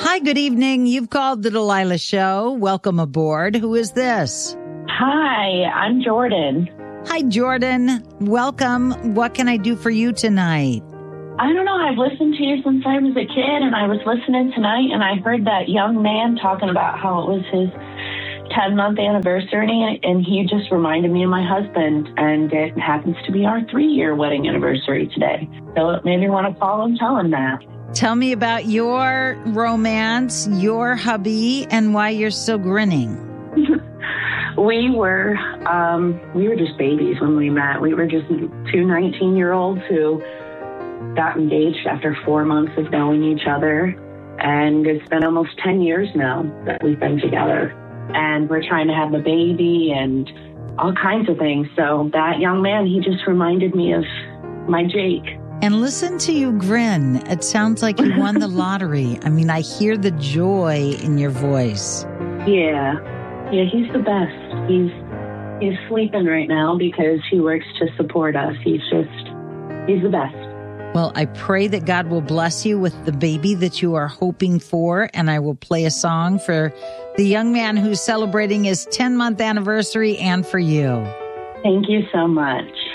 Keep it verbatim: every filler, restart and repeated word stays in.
Hi, good evening. You've called the Delilah Show. Welcome aboard. Who is this? Hi, I'm Jordan. Hi, Jordan. Welcome. What can I do for you tonight? I don't know. I've listened to you since I was a kid, and I was listening tonight, and I heard that young man talking about how it was his ten-month anniversary, and he just reminded me of my husband, and it happens to be our three-year wedding anniversary today. So it made me want to call and tell him that. Tell me about your romance, your hubby, and why you're still grinning. we were um, we were just babies when we met. We were just two nineteen-year-olds who got engaged after four months of knowing each other. And it's been almost ten years now that we've been together. And we're trying to have a baby and all kinds of things. So that young man, he just reminded me of my Jake. And listen to you grin. It sounds like you won the lottery. I mean, I hear the joy in your voice. Yeah. Yeah, he's the best. He's he's sleeping right now because he works to support us. He's just, he's the best. Well, I pray that God will bless you with the baby that you are hoping for. And I will play a song for the young man who's celebrating his ten-month anniversary and for you. Thank you so much.